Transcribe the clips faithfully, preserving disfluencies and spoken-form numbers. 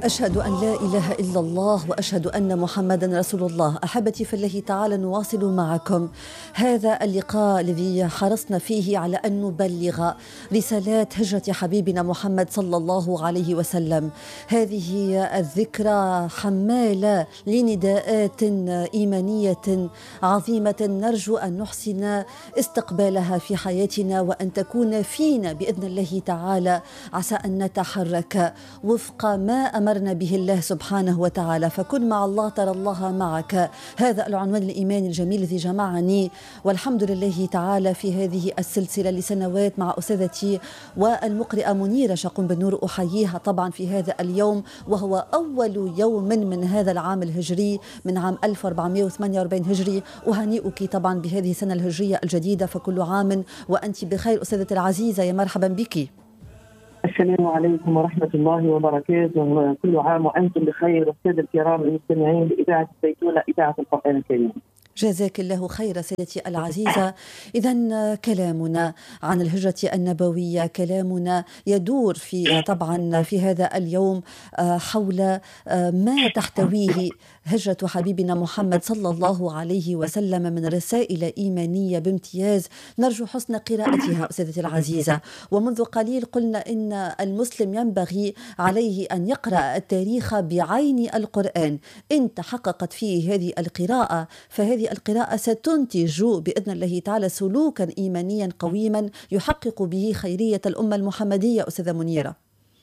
أشهد أن لا إله إلا الله وأشهد أن محمدا رسول الله. أحبتي في الله تعالى، نواصل معكم هذا اللقاء الذي حرصنا فيه على أن نبلغ رسالات هجرة حبيبنا محمد صلى الله عليه وسلم. هذه الذكرى حمالة لنداءات إيمانية عظيمة، نرجو أن نحسن استقبالها في حياتنا وأن تكون فينا بإذن الله تعالى، عسى أن نتحرك وفق ما أمرنا به الله سبحانه وتعالى. فكن مع الله ترى الله معك، هذا العنوان الإيماني الجميل الذي جمعني والحمد لله تعالى في هذه السلسلة لسنوات مع أستاذتي والمقرئة منيرة شاقون بن نور. أحييها طبعا في هذا اليوم، وهو أول يوم من هذا العام الهجري، من عام ألف وأربعمائة وثمانية وأربعين هجري. أهنئك طبعا بهذه السنة الهجرية الجديدة، فكل عام وأنت بخير أستاذتي العزيزة، يا مرحبا بك. السلام عليكم ورحمة الله وبركاته، كل عام وأنتم بخير السادة الكرام المستمعين لإذاعة الزيتونة، إذاعة القرآن الكريم. جزاك الله خير سيدتي العزيزة. إذن كلامنا عن الهجرة النبوية، كلامنا يدور في طبعا في هذا اليوم حول ما تحتويه هجرة حبيبنا محمد صلى الله عليه وسلم من رسائل إيمانية بامتياز، نرجو حسن قراءتها أستاذتي العزيزة. ومنذ قليل قلنا إن المسلم ينبغي عليه أن يقرأ التاريخ بعين القرآن. إن تحققت فيه هذه القراءة فهذه القراءة ستنتج بإذن الله تعالى سلوكا إيمانيا قويما يحقق به خيرية الأمة المحمدية. أستاذة منيرة.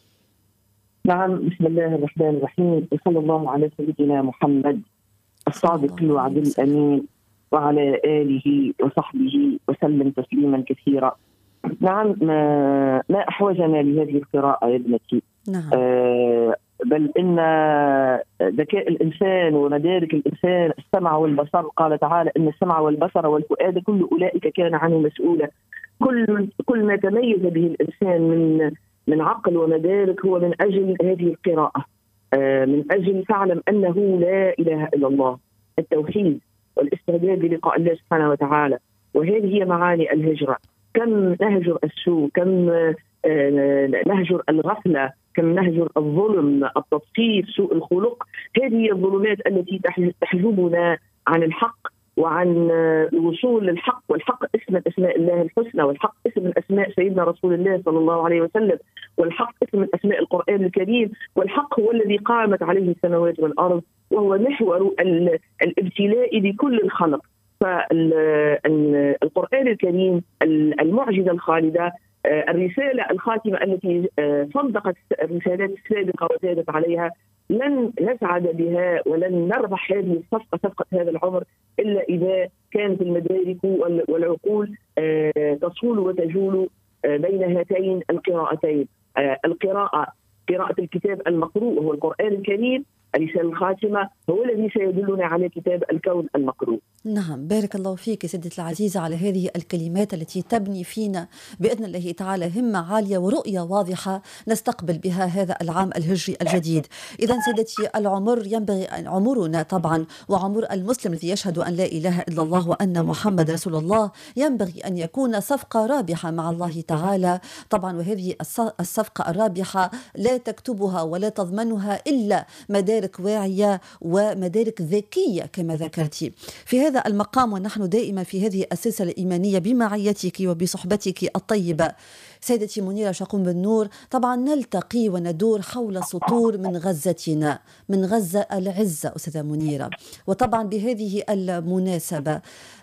نعم، بسم الله الرحمن الرحيم، وصلى الله على سيدنا محمد الصادق الوعد الأمين وعلى آله وصحبه وسلم تسليما كثيرا. نعم، ما, ما أحوجنا لهذه القراءة يا ابنتي. نعم. آه بل إن ذكاء الإنسان ومدارك الإنسان السمع والبصر، قال تعالى إن السمع والبصر والفؤاد كل أولئك كان عنه مسؤولا. كل كل ما تميز به الإنسان من من عقل ومدارك هو من أجل هذه القراءة، من أجل تعلم أنه لا إله إلا الله، التوحيد والاستعداد للقاء الله سبحانه وتعالى. وهذه هي معاني الهجرة. كم نهجر السوء، كم نهجر الغفلة، كم نهجر الظلم، التطفيف، سوء الخلق. هذه هي الظلمات التي تحجبنا عن الحق وعن الوصول للحق. والحق اسم من أسماء الله الحسنى، والحق اسم من أسماء سيدنا رسول الله صلى الله عليه وسلم، والحق اسم من أسماء القرآن الكريم. والحق هو الذي قامت عليه السماوات والأرض، وهو محور الابتلاء لكل الخلق. فالقرآن الكريم المعجزة الخالدة، الرسالة الخاتمة التي صدقت الرسالات السابقة وزادت عليها، لن نسعد بها ولن نربح هذه الصفقة، صفقة هذا العمر، إلا إذا كانت المدارك والعقول تصول وتجول بين هاتين القراءتين. القراءة قراءة الكتاب المقروء وهو القرآن الكريم، الرسالة الخاتمة هو الذي سيدلنا على كتاب الكون المقروء. نعم، بارك الله فيك سيدتي العزيزة على هذه الكلمات التي تبني فينا بإذن الله تعالى همة عالية ورؤية واضحة نستقبل بها هذا العام الهجري الجديد. إذن سيدتي، العمر ينبغي أن عمرنا طبعا وعمر المسلم الذي يشهد أن لا إله إلا الله وأن محمد رسول الله ينبغي أن يكون صفقة رابحة مع الله تعالى طبعا. وهذه الصفقة الرابحة لا تكتبها ولا تضمنها إلا مدارك واعية ومدارك ذكية كما ذكرتي. في هذا المقام ونحن دائما في هذه السلسلة الإيمانية بمعيتك وبصحبتك الطيبة سيدتي منيرة شاقون بن نور، طبعا نلتقي وندور حول سطور من غزتنا، من غزة العزة أستاذة منيرة. وطبعا بهذه المناسبة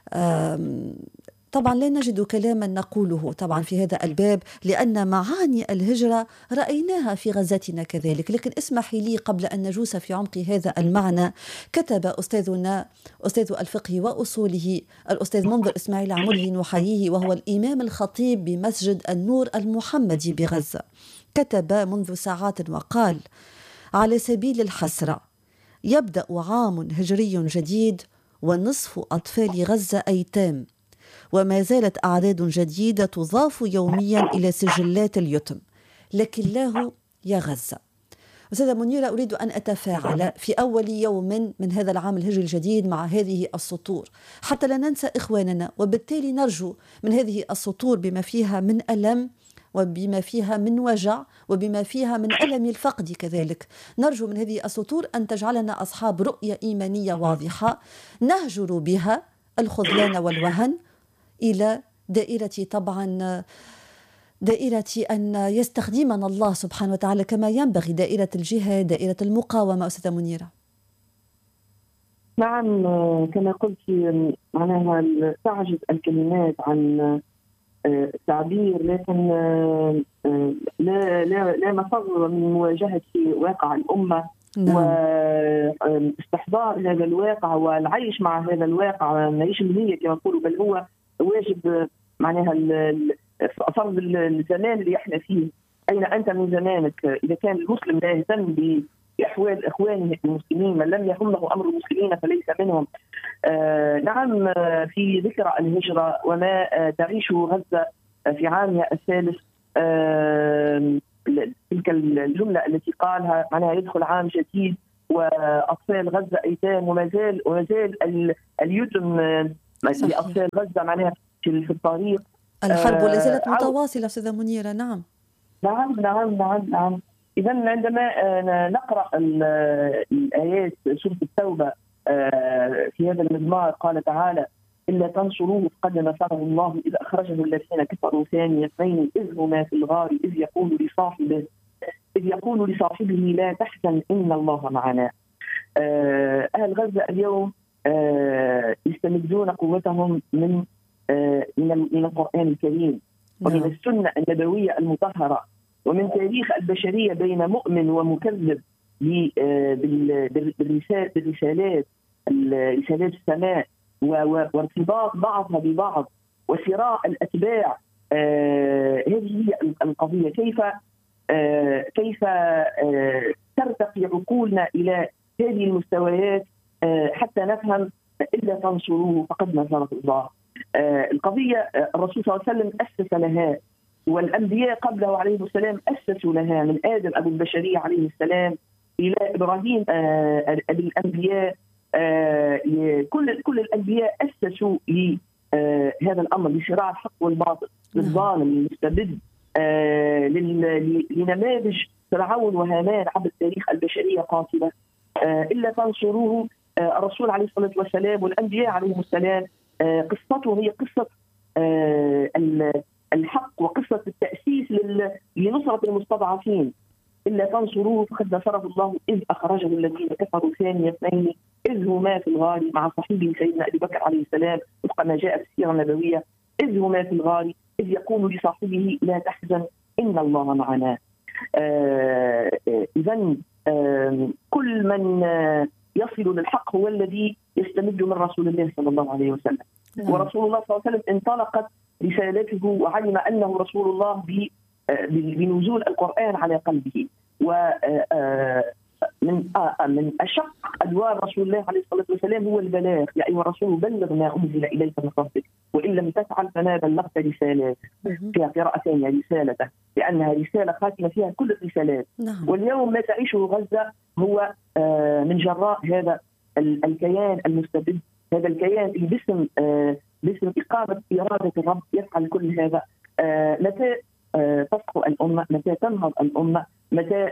طبعا لا نجد كلاما نقوله طبعا في هذا الباب، لأن معاني الهجرة رأيناها في غزتنا كذلك. لكن اسمحي لي قبل أن نجوس في عمق هذا المعنى، كتب أستاذنا أستاذ الفقه وأصوله الأستاذ منذر إسماعيل عمره نحييه، وهو الإمام الخطيب بمسجد النور المحمدي بغزة، كتب منذ ساعات وقال: على سبيل الحسرة يبدأ عام هجري جديد ونصف أطفال غزة أيتام، وما زالت أعداد جديدة تضاف يوميا إلى سجلات اليتم، لكن الله يا غزة. أستاذة منيرة، أريد أن أتفاعل في أول يوم من هذا العام الهجري الجديد مع هذه السطور حتى لا ننسى إخواننا، وبالتالي نرجو من هذه السطور بما فيها من ألم وبما فيها من وجع وبما فيها من ألم الفقد كذلك. نرجو من هذه السطور أن تجعلنا أصحاب رؤية إيمانية واضحة نهجر بها الخذلان والوهن إلى دائرة، طبعا دائرة أن يستخدمنا الله سبحانه وتعالى كما ينبغي، دائرة الجهاد، دائرة المقاومة. أستاذة منيرة. نعم، كما قلت معناها تعجز الكلمات عن التعبير، لكن لا لا لا مفر من مواجهة واقع الأمة. نعم. واستحضار هذا الواقع والعيش مع هذا الواقع، نعيش هي كما نقولوا، بل هو واجب معناها فرض الزمان اللي احنا فيه. أين أنت من زمانك؟ إذا كان المسلم لا يهتم بأحوال إخوانه المسلمين، من لم يهمه أمر المسلمين فليس منهم. آه نعم، في ذكرى الهجرة وما آه تعيشه غزة في عامها الثالث، آه تلك الجملة التي قالها معناها يدخل عام جديد وأطفال غزة أيتام، وما زال وما زال اليتم لأطفال غزة معناها في الطريق. الحرب لا زالت متواصلة أستاذة منيرة. نعم نعم نعم نعم نعم. إذا عندما نقرأ الآيات سورة التوبة في هذا المزمار، قال تعالى: إلا تنصروه فقد نصره الله إذ أخرجه الذين كفروا ثاني اثنين إذ هما في الغار إذ يقول لصاحبه إذ يقول لصاحبه لا تحزن إن الله معنا. أهل غزة اليوم يستمدون قوتهم من من من القرآن الكريم ومن السنة النبوية المطهرة ومن تاريخ البشرية بين مؤمن ومكذب بالرسالات رسالات السماء وارتباط بعضها ببعض وصراع الأتباع. هذه هي القضية. كيف كيف ترتقي عقولنا إلى هذه المستويات حتى نفهم إلا تنصروه فقد نصره الله. القضية الرسول صلى الله عليه وسلم أسس لها، والأنبياء قبله عليه السلام أسسوا لها، من آدم أبو البشرية عليه السلام إلى إبراهيم أبي الأنبياء. كل كل الأنبياء أسسوا لهذا الأمر، لصراع الحق والباطل، للظالم المستبد، لنماذج فرعون وهامان عبر تاريخ البشرية قاتلة. إلا تنصروه، الرسول عليه الصلاة والسلام والأنبياء عليهم السلام قصته هي قصة الحق وقصة التأسيس لنصرة المستضعفين. إلا تنصروه فقد نصره الله إذ أخرجه الذين كفروا ثاني اثنين إذ هما في الغار مع صاحبه سيدنا أبي بكر عليه السلام وفق ما جاء في السيرة النبوية، إذ هما في الغار إذ يقول لصاحبه لا تحزن إن الله معنا. إذن كل من يصل للحق هو الذي يستمد من رسول الله صلى الله عليه وسلم. نعم. ورسول الله صلى الله عليه وسلم انطلقت رسالته وعلم أنه رسول الله بنزول القرآن على قلبه. ومن من أشق أدوار رسول الله عليه الصلاة والسلام هو البلاغ. يا أيها الرسول بلغ ما أنزل إليك من ربك وإن لم تفعل فما بلغت رسالته. فيها قراءتين رسالته، لأنها رسالة خاتمة فيها كل الرسالات. نعم. واليوم ما تعيشه غزة هو من جراء هذا الكيان المستبد، هذا الكيان اللي باسم باسم إقامة إرادة الرب يفعل كل هذا. متى تصحو الأمة، متى تنهض الأمة، متى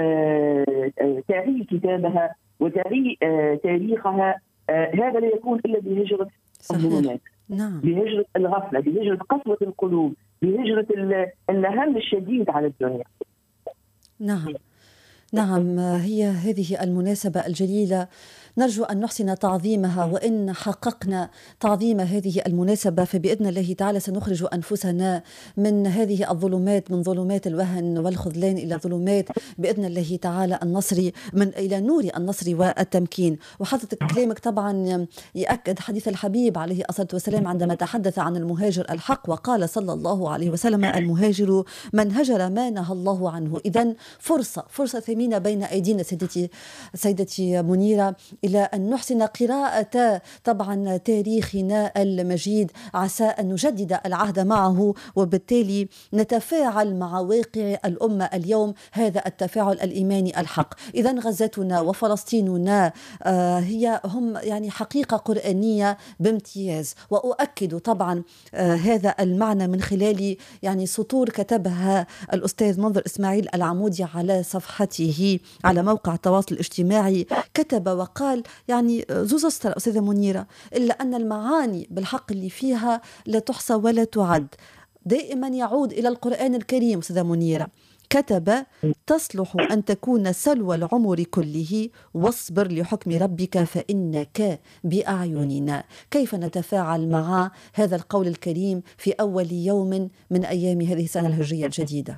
تعي كتابها وتعي تاريخها، هذا لا يكون إلا بهجرة الظلمات. نعم. بهجرة الغفلة، بهجرة قسوة القلوب، بهجرة النهم الشديد على الدنيا. نعم نعم، هي هذه المناسبة الجليلة نرجو أن نحسن تعظيمها، وإن حققنا تعظيم هذه المناسبة فبإذن الله تعالى سنخرج أنفسنا من هذه الظلمات، من ظلمات الوهن والخذلان إلى ظلمات بإذن الله تعالى النصر، من إلى نور النصر والتمكين. وحضرتك كلامك طبعا يأكد حديث الحبيب عليه الصلاة والسلام عندما تحدث عن المهاجر الحق وقال صلى الله عليه وسلم: المهاجر من هجر ما نهى الله عنه. إذن فرصة فرصة ثمينة بين أيدينا سيدتي سيدتي منيرة إلى أن نحسن قراءة طبعا تاريخنا المجيد، عسى أن نجدد العهد معه وبالتالي نتفاعل مع واقع الأمة اليوم، هذا التفاعل الإيماني الحق. إذن غزتنا وفلسطيننا آه هي هم يعني حقيقة قرآنية بامتياز، وأؤكد طبعا آه هذا المعنى من خلال يعني سطور كتبها الأستاذ منظر إسماعيل العمودي على صفحته على موقع التواصل الاجتماعي. كتب وقال يعني زوز أسطر أستاذة منيرة، إلا أن المعاني بالحق اللي فيها لا تحصى ولا تعد، دائما يعود إلى القرآن الكريم. أستاذة منيرة كتب: تصلح أن تكون سلوى العمر كله، واصبر لحكم ربك فإنك بأعيننا. كيف نتفاعل مع هذا القول الكريم في أول يوم من أيام هذه السنة الهجرية الجديدة؟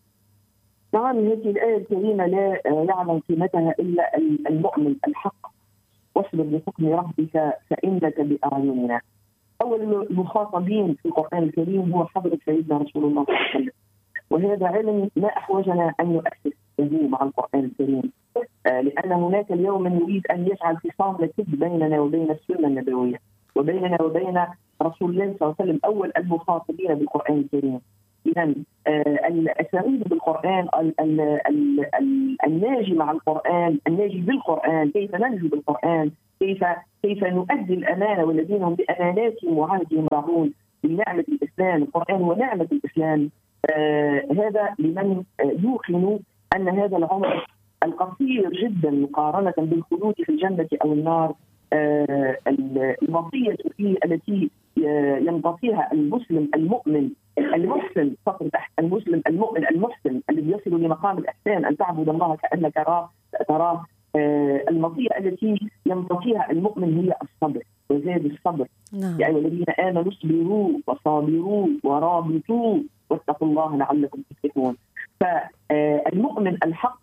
نعم، هذه الآية الكريمة لا يعلم قيمتها إلا المؤمن الحق. واصبر لحكم ربك فإنك بأعيننا. أول المخاطبين في القرآن الكريم هو حضرة سيدنا رسول الله صلى الله عليه وسلم، وهذا علم ما أحوجنا أن نؤسس به مع القرآن الكريم، لأن هناك اليوم من يريد أن يجعل فصام لكد بيننا وبين السنة النبوية وبيننا وبين رسول الله صلى الله عليه وسلم أول المخاطبين بالقرآن الكريم. إذن الأساليب بالقرآن، الناجي مع القرآن، الناجي بالقرآن، كيف ننجو بالقرآن، كيف كيف نؤدي الأمانة والذين هم بأماناتهم وعهدهم راعون بنعمة الإسلام. القرآن هو نعمة الإسلام. آه هذا لمن يوقن أن هذا العمر القصير جدا مقارنة بالخلود في الجنة أو النار، آه الوصية فيه التي ينتصيها المسلم المؤمن المحسن، فقط تحت المسلم المؤمن المحسن الذي يصل لمقام الإحسان، أن تعبد الله كأنك تراه. آه المطية التي ينتصيها المؤمن هي الصبر، وزاد الصبر. نعم. يعني الذين آمنوا اصبروا وصابروا ورابطوا واتقوا الله لعلكم تفلحون. فالمؤمن الحق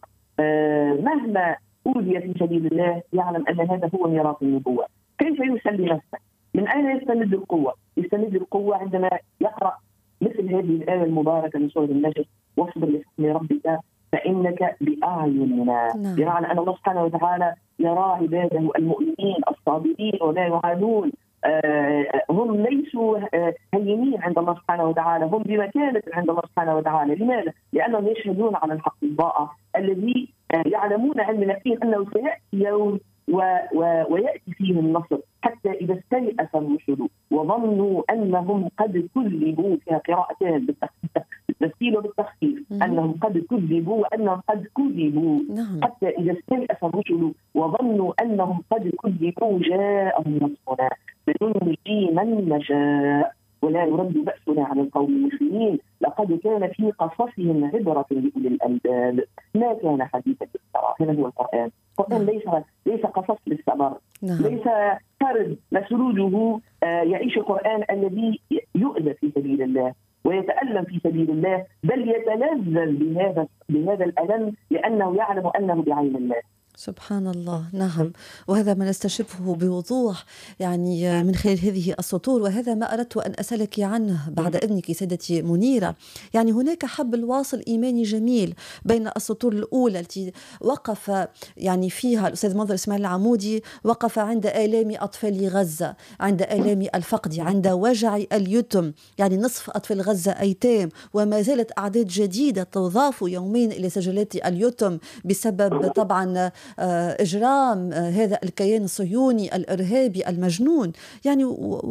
مهما أوذي في سبيل الله يعلم أن هذا هو ميراث النبوة. كيف يسلي نفسه؟ من أين يستمد القوة؟ يستمد القوة عندما يقرأ مثل هذه الآية المباركة من سورة النجم: واصبر لحكم ربك فإنك بأعيننا. بمعنى أن الله سبحانه وتعالى يرى عباده المؤمنين الصابرين ولا يعادون. آه هم ليسوا آه هينين عند الله سبحانه وتعالى، هم بمكانة عند الله سبحانه وتعالى. لماذا؟ لأنهم يشهدون على الحق الضاء الذي آه يعلمون علم اليقين أنه سيأتي يوم و و ويأتي فيه النصر، حتى إذا استيأس الرسل وظنوا أنهم قد كذبوا. فيها قراءتان بالتسهيل وبالتخفيف، أنهم قد كذبوا وأنهم قد كذبوا. حتى إذا استيأس الرسل وظنوا أنهم قد كذبوا جاءهم نصرنا فننجي من نشاء ولا يرد بأسنا عن القوم المسلمين. لقد كان في قصصهم عبرة لأولي الألباب ما كان حديثا يفترى. هذا هو القرآن. القرآن ليس ليس قصص للصبر، ليس فرد مسروده يعيش القرآن الذي يؤذى في سبيل الله ويتألم في سبيل الله، بل يتلذذ بهذا بهذا الألم لأنه يعلم أنه بعين الله. سبحان الله. نعم، وهذا ما نستشفه بوضوح يعني من خلال هذه السطور، وهذا ما أردت أن أسألك عنه بعد إذنك سيدتي منيرة. يعني هناك حبل واصل إيماني جميل بين السطور الأولى التي وقف يعني فيها الأستاذ منظر إسماعيل العمودي، وقف عند آلام أطفال غزة، عند آلام الفقد، عند وجع اليتم، يعني نصف أطفال غزة أيتام، وما زالت أعداد جديدة تضاف يومين إلى سجلات اليتم بسبب طبعا إجرام هذا الكيان الصهيوني الإرهابي المجنون. يعني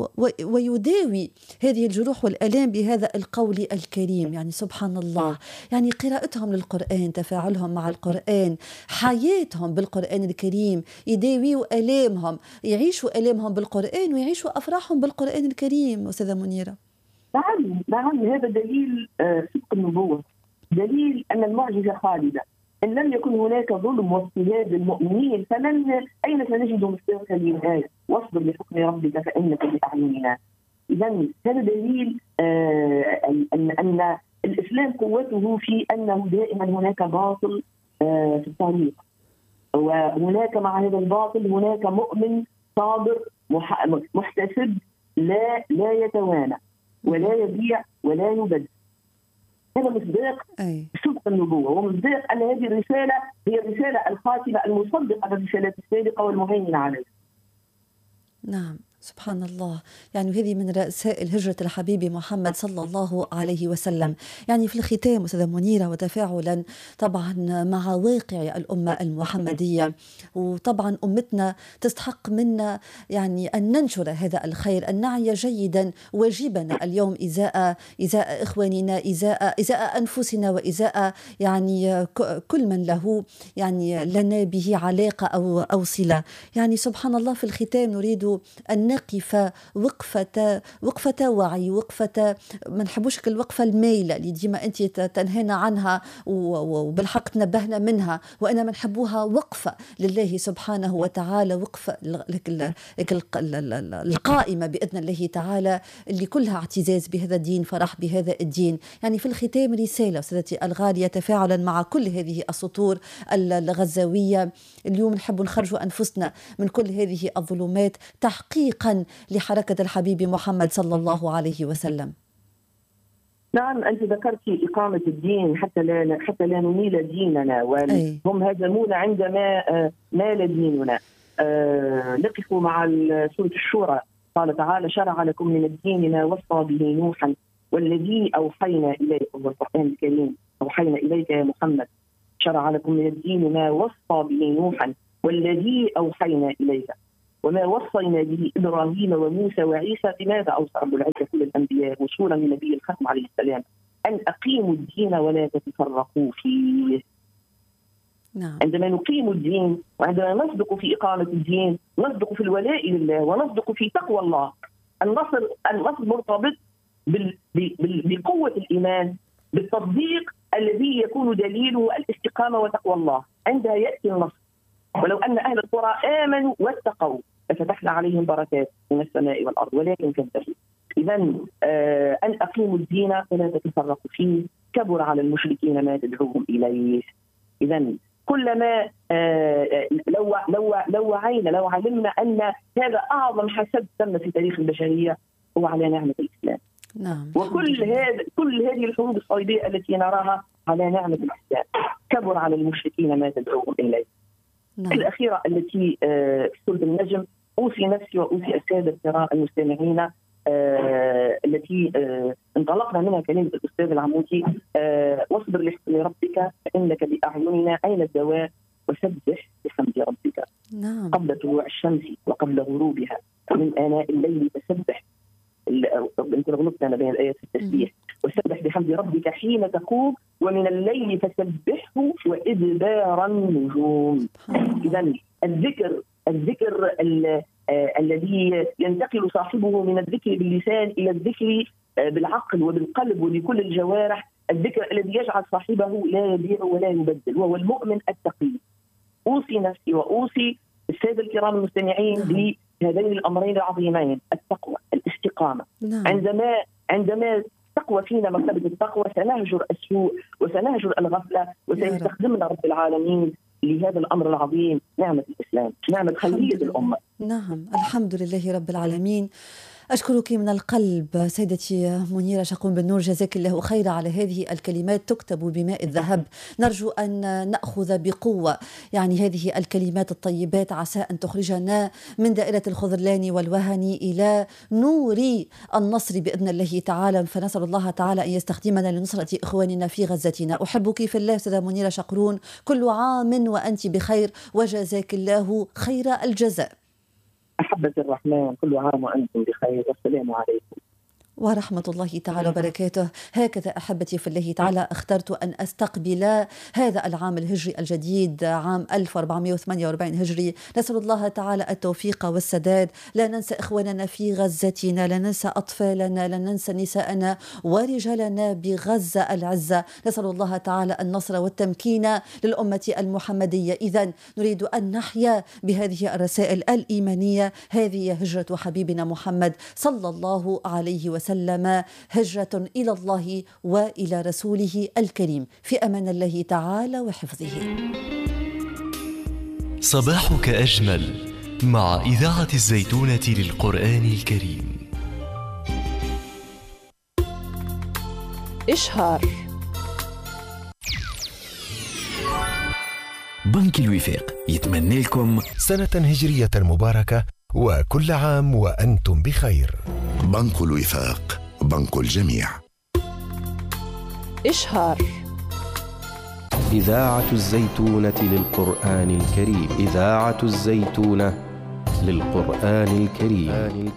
ويداوي هذه الجروح والآلام بهذا القول الكريم. يعني سبحان الله، يعني قراءتهم للقرآن، تفاعلهم مع القرآن، حياتهم بالقرآن الكريم، يداويوا آلامهم، يعيشوا آلامهم بالقرآن ويعيشوا أفراحهم بالقرآن الكريم. أستاذة منيرة. نعم نعم، هذا دليل صدق النبوة، دليل أن المعجزة خالدة. إن لم يكن هناك ظلم واضطهاد للمؤمنين فمن أين سنجد مصداق هذه الآية؟ واصبر لحكم ربك فإنك بأعيننا. إذن هذا دليل آه أن أن الإسلام قوته في أنه دائما هناك باطل آه في الطريق، وهناك مع هذا الباطل هناك مؤمن صابر محتسب لا لا يتوانى ولا يبيع ولا يبدل. هذا مصداق صدق النبوة، ومصداق أن هذه الرسالة هي الرسالة الخاتمة المصدقة بالرسالات السابقة والمهيمنة عليها. نعم سبحان الله. يعني هذه من رسائل هجرة الحبيب محمد صلى الله عليه وسلم. يعني في الختام أستاذة منيرة، وتفاعلا طبعا مع واقع الأمة المحمدية، وطبعا أمتنا تستحق منا يعني أن ننشر هذا الخير، أن نعي جيدا واجبنا اليوم إزاء إزاء إخواننا، إزاء إزاء أنفسنا، وإزاء يعني كل من له يعني لنا به علاقة أو أو صلة. يعني سبحان الله، في الختام نريد أن نقف وقفة وقفة وعي، وقفة ما نحبوش الوقفة الميلة اللي ديما أنت تنهينا عنها وبالحق تنبهنا منها، وأنا ما نحبوها وقفة لله سبحانه وتعالى، وقفة القائمة بإذن الله تعالى اللي كلها اعتزاز بهذا الدين، فرح بهذا الدين. يعني في الختام رسالة سيدتي الغالية تفاعلا مع كل هذه السطور الغزاوية. اليوم نحب نخرج أنفسنا من كل هذه الظلمات تحقيقا لحركة الحبيب محمد صلى الله عليه وسلم. نعم، أنت ذكرت إقامة الدين حتى لا حتى لا نميل ديننا، وهم هزمونا عندما مال ديننا. نقف مع سورة الشورى، قال تعالى: شرع لكم من الدين ما وصى به نوحا والذي أوحينا إليك، والقرآن الكريم أوحينا إليك يا محمد، شرع لكم من الدين ما وصى به نوحا والذي أوحينا إليك وما وصينا به إبراهيم وموسى وعيسى. بماذا أوصى رب العزة كل الأنبياء وصولا من نبي الختم عليه السلام؟ أن أقيموا الدين ولا تتفرقوا فيه. نعم. عندما نقيم الدين وعندما نصدق في إقامة الدين، نصدق في الولاء لله ونصدق في تقوى الله. النصر النصر مرتبط بال... بال... بقوة الإيمان، بالتصديق الذي يكون دليله الاستقامة وتقوى الله. عندها يأتي النصر. ولو أن أهل القرى آمنوا واتقوا لفتحنا عليهم بركات من السماء والأرض ولكن كذبوا. إذن آه أن أقيموا الدين ولا تتفرقوا فيه، كبر على المشركين ما تدعوهم إليه. إذن كلما آه لو لو لو وعينا لو علمنا أن هذا أعظم حسد تم في تاريخ البشرية هو على نعمة الإسلام. نعم. وكل هذا كل هذه الحروب الصليبية التي نراها على نعمة الإسلام. كبر على المشركين ما تدعوهم إليه. نعم. الأخيرة التي في سورة النجم، أوصي نفسي وأوصي السادة الكرام المستمعين آه التي آه انطلقنا منها كلمة الأستاذ العمودي: آه واصبر لحكم ربك فإنك بأعيننا، أين الدواء؟ وسبح بحمد ربك. نعم. قبل طلوع الشمس وقبل غروبها ومن آناء الليل فسبح. يمكن غلطت أنا بين الآيات في التسبيح. وسبح بحمد ربك حين تقوم ومن الليل فسبحه وإدبار النجوم. إذن الذكر الذكر الذي ينتقل صاحبه من الذكر باللسان إلى الذكر بالعقل وبالقلب وبكل الجوارح، الذكر الذي يجعل صاحبه لا يبيع ولا يبدل، وهو المؤمن التقي. أوصي نفسي وأوصي السادة الكرام المستمعين بهذين الأمرين العظيمين: التقوى، الاستقامة. نعم. عندما عندما تقوى فينا مرتبة التقوى سنهجر السوء وسنهجر الغفلة، وسيستخدمنا رب العالمين لهذا الأمر العظيم، نعمة الإسلام، نعمة خيرية الأمة. نعم، الحمد لله رب العالمين. أشكرك من القلب سيدتي منيرة شقون بن نور، جزاك الله خيرا على هذه الكلمات تكتب بماء الذهب. نرجو أن نأخذ بقوة يعني هذه الكلمات الطيبات، عسى أن تخرجنا من دائرة الخذلان والوهن إلى نور النصر بإذن الله تعالى. فنسأل الله تعالى أن يستخدمنا لنصرة إخواننا في غزتنا. أحبك في الله سيدة منيرة شقرون، كل عام وأنت بخير وجزاك الله خير الجزاء. أحبة الرحمن، كل عام وأنتم بخير، والسلام عليكم ورحمة الله تعالى وبركاته. هكذا أحبتي في الله تعالى اخترت أن أستقبل هذا العام الهجري الجديد، عام ألف وأربعمائة وثمانية وأربعين هجري. نسأل الله تعالى التوفيق والسداد. لا ننسى إخواننا في غزتنا، لا ننسى أطفالنا، لا ننسى نساءنا ورجالنا بغزة العزة. نسأل الله تعالى النصر والتمكين للأمة المحمدية. إذن نريد أن نحيا بهذه الرسائل الإيمانية. هذه هجرة حبيبنا محمد صلى الله عليه وسلم وسلم، هجرة إلى الله وإلى رسوله الكريم. في أمان الله تعالى وحفظه. صباحك أجمل مع إذاعة الزيتونة للقرآن الكريم. إشهار بنك الوفاق يتمنى لكم سنة هجرية مباركة وكل عام وأنتم بخير. بنك الوفاق، بنك الجميع. إشهار إذاعة الزيتونة للقرآن الكريم. إذاعة الزيتونة للقرآن الكريم.